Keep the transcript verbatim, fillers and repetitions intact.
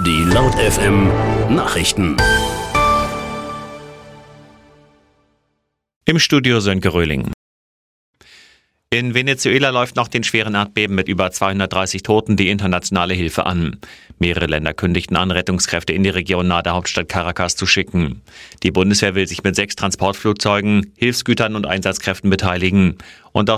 Die Laut F M Nachrichten. Im Studio Sönke Röhling. In Venezuela läuft nach den schweren Erdbeben mit über zweihundertdreißig Toten die internationale Hilfe an. Mehrere Länder kündigten an, Rettungskräfte in die Region nahe der Hauptstadt Caracas zu schicken. Die Bundeswehr will sich mit sechs Transportflugzeugen, Hilfsgütern und Einsatzkräften beteiligen. Und auch